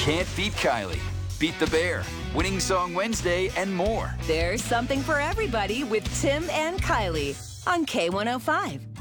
can't beat Kylie. Beat the Bear, Winning Song Wednesday, and more. There's something for everybody with Tim and Kylie on K105.